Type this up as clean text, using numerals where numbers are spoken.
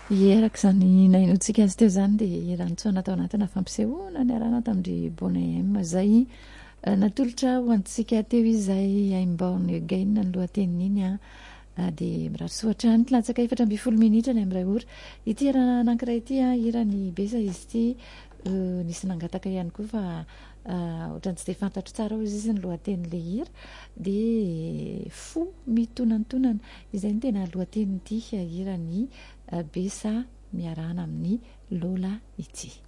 Araka izany nainoantsika azy teo izany dia raha natao anatina fampisehoana ny arahana tamin'ry Boney izay natolotra ho antsika teo izay Aimborn Again ny lohatenin'iny dia mirasoatra ny latsaka 14 minitra ny amin'ny 2 ora. Ity raha anankiray ity irany besa izy ity nisy nangataka ihany koa fa ohatran'ny tsy dia fantatro tsara hoy izy ny lohatenin'ilay hira dia fo mitonantonana izay ny tena lohatenin'ity hirany besa miarahana amin'ny Lola ity.